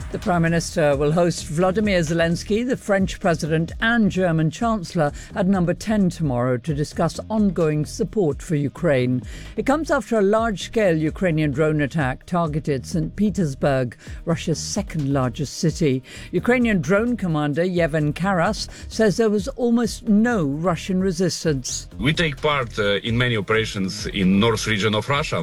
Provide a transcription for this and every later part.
The Prime Minister will host Volodymyr Zelensky, the French President and German Chancellor at number 10 tomorrow to discuss ongoing support for Ukraine. It comes after a large-scale Ukrainian drone attack targeted St. Petersburg, Russia's second largest city. Ukrainian drone commander Yevhen Karas says there was almost no Russian resistance. We take part in many operations in north region of Russia,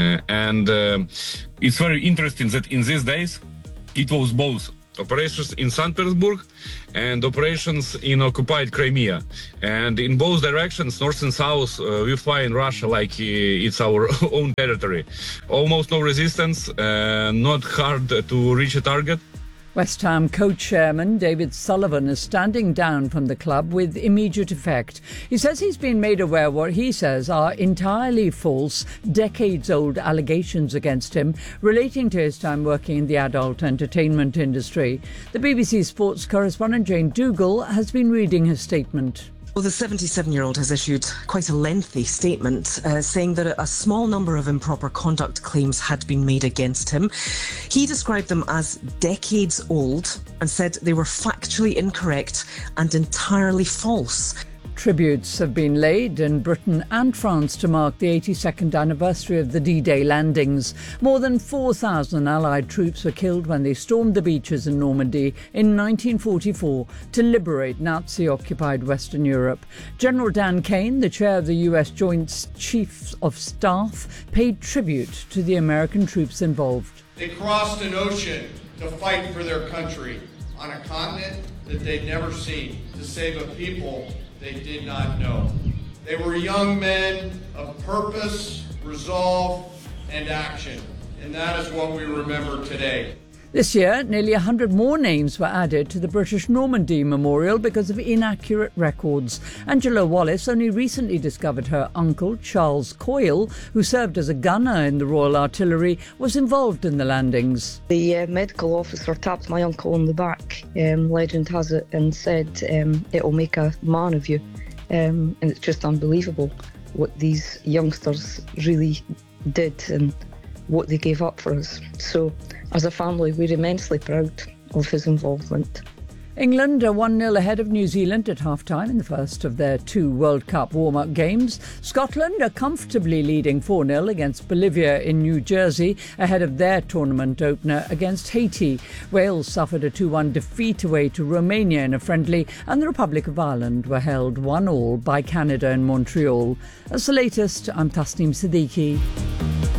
and it's very interesting that in these days it was both operations in St. Petersburg and operations in occupied Crimea. And in both directions, north and south, we fly in Russia like it's our own territory. Almost no resistance, not hard to reach a target. West Ham co-chairman David Sullivan is standing down from the club with immediate effect. He says he's been made aware what he says are entirely false, decades-old allegations against him relating to his time working in the adult entertainment industry. The BBC Sports correspondent Jane Dougal has been reading his statement. Well, the 77-year-old has issued quite a lengthy statement saying that a small number of improper conduct claims had been made against him. He described them as decades old and said they were factually incorrect and entirely false. Tributes have been laid in Britain and France to mark the 82nd anniversary of the D-Day landings. More than 4,000 Allied troops were killed when they stormed the beaches in Normandy in 1944 to liberate Nazi-occupied Western Europe. General Dan Kane, the chair of the US Joint Chiefs of Staff, paid tribute to the American troops involved. They crossed an ocean to fight for their country on a continent that they'd never seen, to save a people they did not know. They were young men of purpose, resolve, and action, and that is what we remember today. This year, nearly 100 more names were added to the British Normandy Memorial because of inaccurate records. Angela Wallace only recently discovered her uncle, Charles Coyle, who served as a gunner in the Royal Artillery, was involved in the landings. The medical officer tapped my uncle on the back, legend has it, and said, it'll make a man of you. And it's just unbelievable what these youngsters really did and what they gave up for us. So, as a family, we're immensely proud of his involvement. England are 1-0 ahead of New Zealand at half-time in the first of their two World Cup warm-up games. Scotland are comfortably leading 4-0 against Bolivia in New Jersey ahead of their tournament opener against Haiti. Wales suffered a 2-1 defeat away to Romania in a friendly, and the Republic of Ireland were held 1-1 by Canada in Montreal. That's the latest. I'm Tasneem Siddiqui.